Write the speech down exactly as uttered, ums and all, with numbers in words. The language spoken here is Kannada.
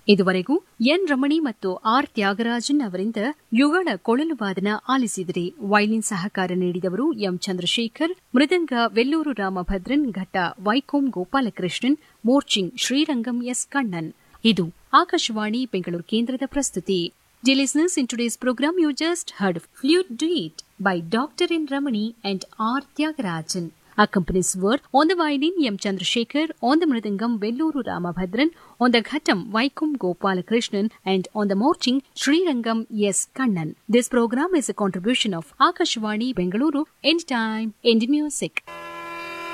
ಇದುವರೆಗೂ ಎನ್ ರಮಣಿ ಮತ್ತು ಆರ್ ತ್ಯಾಗರಾಜನ್ ಅವರಿಂದ ಯುಗಳ ಕೊಳಲು ವಾದನ ಆಲಿಸಿದರೆ. ವೈಲಿನ್ ಸಹಕಾರ ನೀಡಿದವರು ಎಂ ಚಂದ್ರಶೇಖರ್, ಮೃದಂಗ ವೆಲ್ಲೂರು ರಾಮಭದ್ರನ್, ಘಟ್ಟ ವೈಕೋಂ ಗೋಪಾಲಕೃಷ್ಣನ್, ಮೋರ್ಚಿಂಗ್ ಶ್ರೀರಂಗಂ ಎಸ್ ಕಣ್ಣನ್. ಇದು ಆಕಾಶವಾಣಿ ಬೆಂಗಳೂರು ಕೇಂದ್ರದ ಪ್ರಸ್ತುತಿ. Dear listeners, in today's program you just heard Flute Duet by Doctor N. Ramani and R. Tyagarajan. Accompanies were on the violin M. Chandrasekhar, on the mridangam Velluru Ramabhadran, on the ghatam Vaikum Gopalakrishnan, and on the morching Srirangam S. Kannan. This program is a contribution of Akashvani Bengaluru, Anytime, Indian Music.